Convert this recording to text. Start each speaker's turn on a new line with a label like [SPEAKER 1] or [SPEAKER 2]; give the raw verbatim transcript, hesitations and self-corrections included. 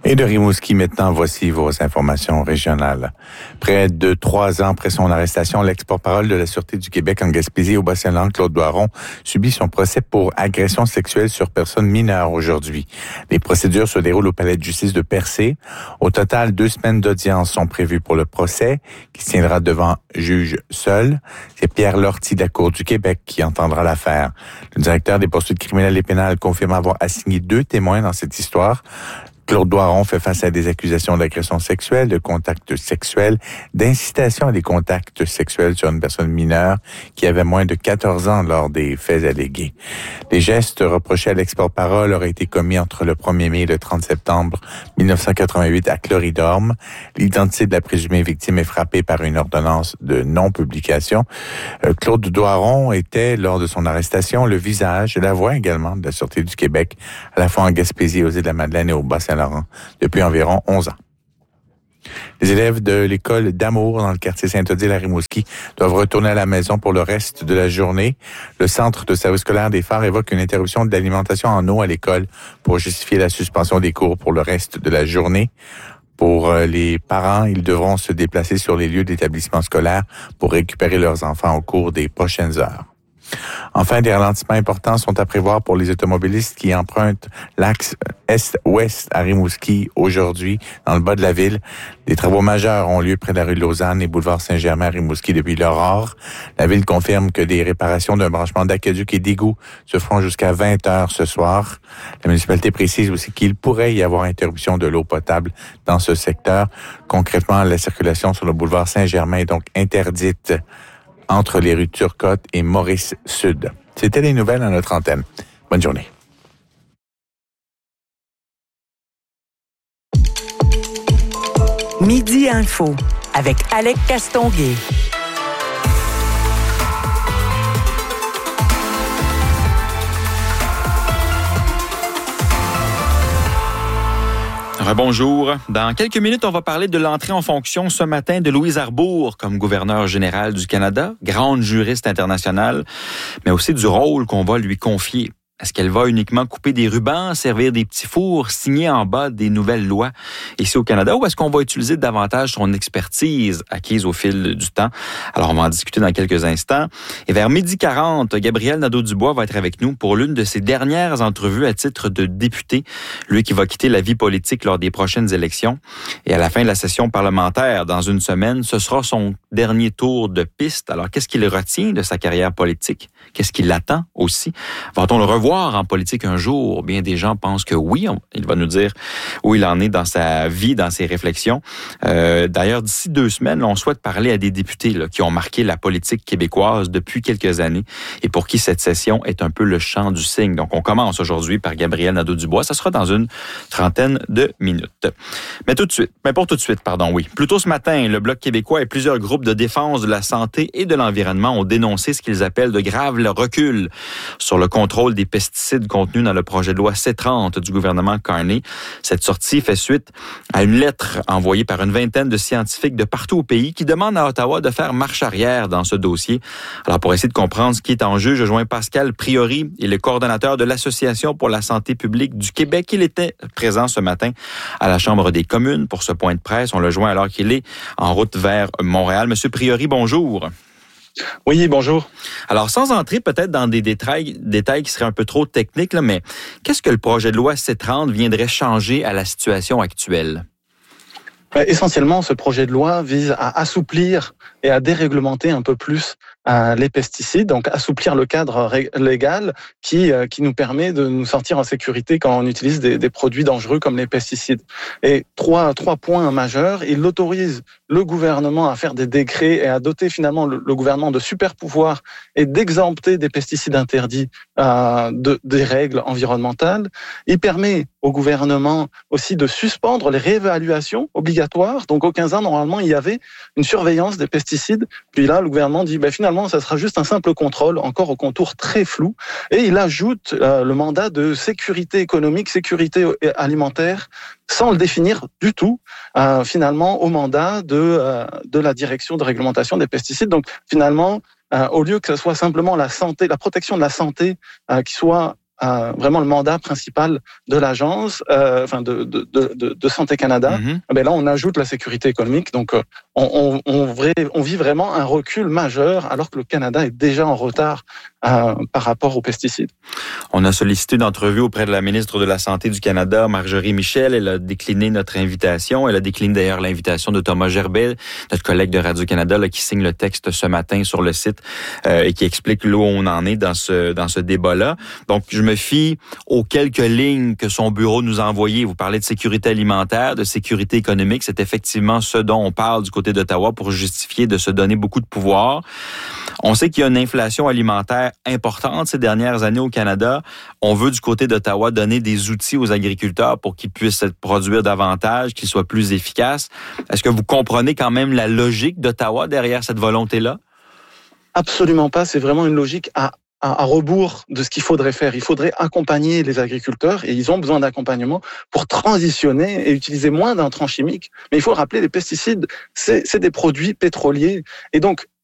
[SPEAKER 1] Et de Rimouski, maintenant, voici vos informations régionales. Près de trois ans après son arrestation, l'ex-porte-parole de la Sûreté du Québec en Gaspésie au Bas-Saint-Laurent, Claude Doiron, subit son procès pour agression sexuelle sur personne mineure aujourd'hui. Les procédures se déroulent au palais de justice de Percé. Au total, deux semaines d'audience sont prévues pour le procès, qui se tiendra devant juge seul. C'est Pierre Lortie de la Cour du Québec qui entendra l'affaire. Le directeur des poursuites criminelles et pénales confirme avoir assigné deux témoins dans cette histoire. Claude Doiron fait face à des accusations d'agression sexuelle, de contact sexuel, d'incitation à des contacts sexuels sur une personne mineure qui avait moins de quatorze ans lors des faits allégués. Les gestes reprochés à l'ex-porte-parole auraient été commis entre le premier mai et le trente septembre mille neuf cent quatre-vingt-huit à Cloridorme. L'identité de la présumée victime est frappée par une ordonnance de non-publication. Euh, Claude Doiron était, lors de son arrestation, le visage et la voix également de la Sûreté du Québec, à la fois en Gaspésie, aux Îles-de-la-Madeleine et au Bas-Saint-Laurent, depuis environ onze ans. Les élèves de l'école d'Amour dans le quartier Saint-Odile à Rimouski doivent retourner à la maison pour le reste de la journée. Le centre de service scolaire des Phares évoque une interruption de l'alimentation en eau à l'école pour justifier la suspension des cours pour le reste de la journée. Pour les parents, ils devront se déplacer sur les lieux d'établissement scolaire pour récupérer leurs enfants au cours des prochaines heures. Enfin, des ralentissements importants sont à prévoir pour les automobilistes qui empruntent l'axe est-ouest à Rimouski aujourd'hui, dans le bas de la ville. Des travaux majeurs ont lieu près de la rue de Lausanne et boulevard Saint-Germain à Rimouski depuis l'aurore. La ville confirme que des réparations d'un branchement d'aqueduc et d'égout se feront jusqu'à vingt heures ce soir. La municipalité précise aussi qu'il pourrait y avoir interruption de l'eau potable dans ce secteur. Concrètement, la circulation sur le boulevard Saint-Germain est donc interdite entre les rues Turcotte et Maurice-Sud. C'était les nouvelles à notre antenne. Bonne journée.
[SPEAKER 2] Midi Info avec Alec Castonguay.
[SPEAKER 3] Bonjour. Dans quelques minutes, on va parler de l'entrée en fonction ce matin de Louise Arbour comme gouverneure générale du Canada, grande juriste internationale, mais aussi du rôle qu'on va lui confier. Est-ce qu'elle va uniquement couper des rubans, servir des petits fours, signer en bas des nouvelles lois ici au Canada, ou est-ce qu'on va utiliser davantage son expertise acquise au fil du temps? Alors, on va en discuter dans quelques instants. Et vers midi quarante, Gabriel Nadeau-Dubois va être avec nous pour l'une de ses dernières entrevues à titre de député, lui qui va quitter la vie politique lors des prochaines élections. Et à la fin de la session parlementaire, dans une semaine, ce sera son dernier tour de piste. Alors, qu'est-ce qu'il retient de sa carrière politique? Qu'est-ce qui l'attend aussi? Va-t-on le revoir en politique un jour? Bien des gens pensent que oui. Il va nous dire où il en est dans sa vie, dans ses réflexions. Euh, d'ailleurs, d'ici deux semaines, on souhaite parler à des députés là, qui ont marqué la politique québécoise depuis quelques années et pour qui cette session est un peu le chant du cygne. Donc, on commence aujourd'hui par Gabriel Nadeau-Dubois. Ça sera dans une trentaine de minutes. Mais tout de suite, mais pour tout de suite, pardon, oui. Plus tôt ce matin, le Bloc québécois et plusieurs groupes de défense de la santé et de l'environnement ont dénoncé ce qu'ils appellent de graves reculs sur le contrôle des pesticides contenus dans le projet de loi C trente du gouvernement Carney. Cette sortie fait suite à une lettre envoyée par une vingtaine de scientifiques de partout au pays qui demandent à Ottawa de faire marche arrière dans ce dossier. Alors, pour essayer de comprendre ce qui est en jeu, je joins Pascal Priori, il est coordonnateur de l'Association pour la santé publique du Québec. Il était présent ce matin à la Chambre des communes pour ce point de presse. On le joint alors qu'il est en route vers Montréal. Monsieur Priori, bonjour.
[SPEAKER 4] Oui, bonjour.
[SPEAKER 3] Alors, sans entrer peut-être dans des détails, détails qui seraient un peu trop techniques, là, mais qu'est-ce que le projet de loi C trente viendrait changer à la situation actuelle?
[SPEAKER 4] Essentiellement, ce projet de loi vise à assouplir et à déréglementer un peu plus euh, les pesticides, donc assouplir le cadre ré- légal qui euh, qui nous permet de nous sentir en sécurité quand on utilise des, des produits dangereux comme les pesticides. Et trois trois points majeurs. Il autorise le gouvernement à faire des décrets et à doter finalement le, le gouvernement de super pouvoirs et d'exempter des pesticides interdits euh, de, des règles environnementales. Il permet au gouvernement aussi de suspendre les réévaluations obligatoires. Donc, au quinze ans, normalement, il y avait une surveillance des pesticides. Puis là, le gouvernement dit, ben, finalement, ça sera juste un simple contrôle, encore au contour très flou. Et il ajoute euh, le mandat de sécurité économique, sécurité alimentaire, sans le définir du tout, euh, finalement, au mandat de, euh, de la direction de réglementation des pesticides. Donc, finalement, euh, au lieu que ce soit simplement la santé, la protection de la santé euh, qui soit euh, vraiment le mandat principal de l'agence, euh, enfin de, de, de, de Santé Canada. Mm-hmm. Ben là, on ajoute la sécurité économique. Donc, euh, on, on, on, vrai, on vit vraiment un recul majeur, alors que le Canada est déjà en retard euh, par rapport aux pesticides.
[SPEAKER 3] On a sollicité une entrevue auprès de la ministre de la Santé du Canada, Marjorie Michel. Elle a décliné notre invitation. Elle a décliné d'ailleurs l'invitation de Thomas Gerbet, notre collègue de Radio-Canada, là, qui signe le texte ce matin sur le site euh, et qui explique là où on en est dans ce, dans ce débat-là. Donc, je me fie aux quelques lignes que son bureau nous a envoyées. Vous parlez de sécurité alimentaire, de sécurité économique. C'est effectivement ce dont on parle du côté d'Ottawa pour justifier de se donner beaucoup de pouvoir. On sait qu'il y a une inflation alimentaire importante ces dernières années au Canada. On veut du côté d'Ottawa donner des outils aux agriculteurs pour qu'ils puissent produire davantage, qu'ils soient plus efficaces. Est-ce que vous comprenez quand même la logique d'Ottawa derrière cette volonté-là?
[SPEAKER 4] Absolument pas. C'est vraiment une logique à à rebours de ce qu'il faudrait faire. Il faudrait accompagner les agriculteurs et ils ont besoin d'accompagnement pour transitionner et utiliser moins d'intrants chimiques. Mais il faut rappeler, les pesticides, c'est, c'est des produits pétroliers. Et donc,